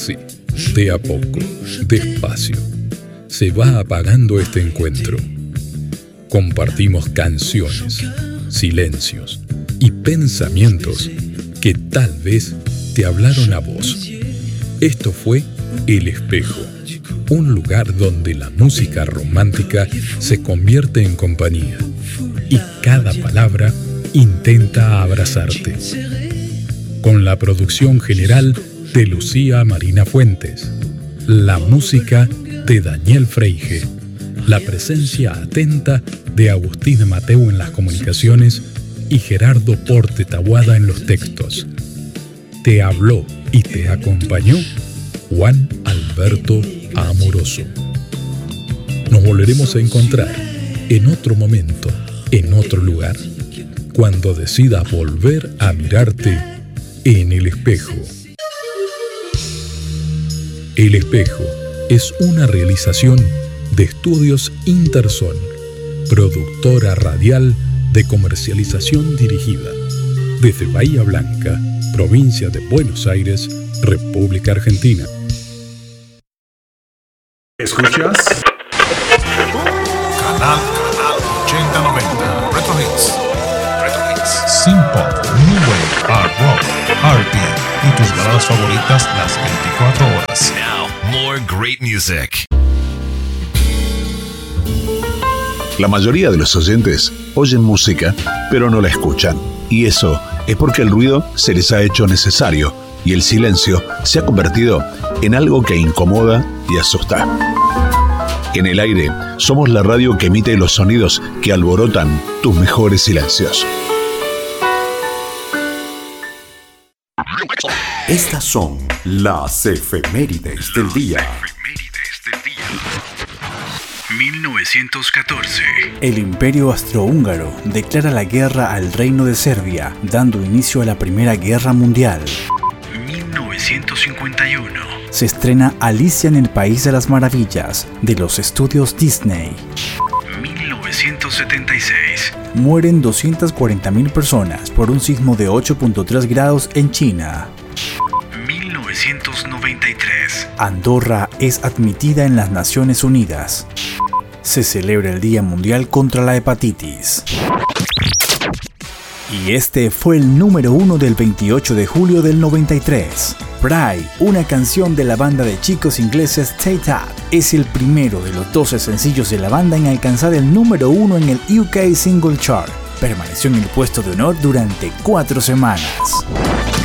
así, de a poco, despacio, se va apagando este encuentro. Compartimos canciones, silencios y pensamientos que tal vez te hablaron a vos. Esto fue El Espejo, un lugar donde la música romántica se convierte en compañía y cada palabra intenta abrazarte. Con la producción general de Lucía Marina Fuentes, la música de Daniel Freige, la presencia atenta de Agustín Mateu en las comunicaciones y Gerardo Porte Taboada en los textos. Te habló y te acompañó Juan Alberto Amoroso. Nos volveremos a encontrar en otro momento, en otro lugar, cuando decidas volver a mirarte en el espejo. El Espejo es una realización de Estudios Interson, productora radial de comercialización dirigida, desde Bahía Blanca, provincia de Buenos Aires, República Argentina. ¿Escuchas? Canal 8090 Retro Hits. Synth-pop, New Wave, Hard Rock, R&B y tus baladas favoritas las 24 horas. Now, more great music. La mayoría de los oyentes oyen música, pero no la escuchan. Y eso es porque el ruido se les ha hecho necesario y el silencio se ha convertido en algo que incomoda y asusta. En el aire, somos la radio que emite los sonidos que alborotan tus mejores silencios. Estas son las efemérides del día. 1914. El Imperio Austrohúngaro declara la guerra al Reino de Serbia, dando inicio a la Primera Guerra Mundial. 1951. Se estrena Alicia en el País de las Maravillas, de los estudios Disney. 1976. Mueren 240.000 personas por un sismo de 8.3 grados en China. 1993. Andorra es admitida en las Naciones Unidas. Se celebra el Día Mundial contra la Hepatitis. Y este fue el número 1 del 28 de julio del 93. Pride, una canción de la banda de chicos ingleses Take That, es el primero de los 12 sencillos de la banda en alcanzar el número 1 en el UK Single Chart. Permaneció en el puesto de honor durante 4 semanas.